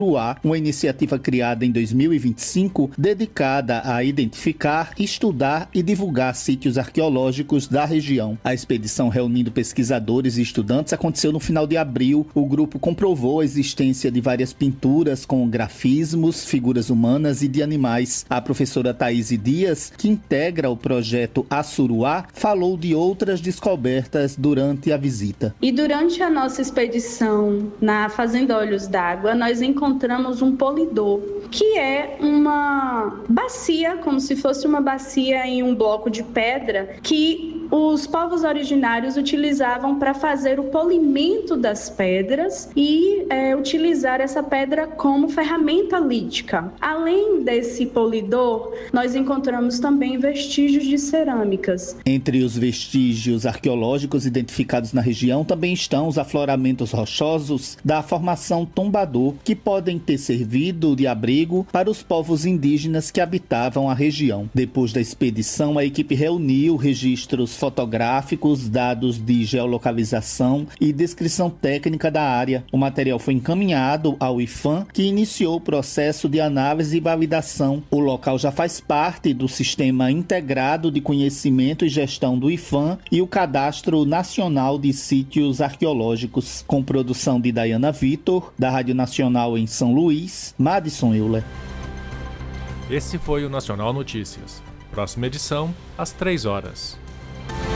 uma iniciativa criada em 2025 dedicada a identificar, estudar e divulgar sítios arqueológicos da região. A expedição, reunindo pesquisadores e estudantes, aconteceu no final de abril. O grupo comprovou a existência de várias pinturas com grafismos, figuras humanas e de animais. A professora Thaís Dias, que integra o projeto Assuruá, falou de outras descobertas durante a visita. E durante a nossa expedição na Fazenda Olhos d'Água, nós encontramos um polidor, que é uma bacia, como se fosse uma bacia em um bloco de pedra, que os povos originários utilizavam para fazer o polimento das pedras e utilizar essa pedra como ferramenta lítica. Além desse polidor, nós encontramos também vestígios de cerâmicas. Entre os vestígios arqueológicos identificados na região também estão os afloramentos rochosos da formação Tombador, que podem ter servido de abrigo para os povos indígenas que habitavam a região. Depois da expedição, a equipe reuniu registros fotográficos, dados de geolocalização e descrição técnica da área. O material foi encaminhado ao IPHAN, que iniciou o processo de análise e validação. O local já faz parte do Sistema Integrado de Conhecimento e Gestão do IPHAN e o Cadastro Nacional de Sítios Arqueológicos. Com produção de Dayana Vitor, da Rádio Nacional em São Luís, Madison Euler. Esse foi o Nacional Notícias. Próxima edição, às 3 horas.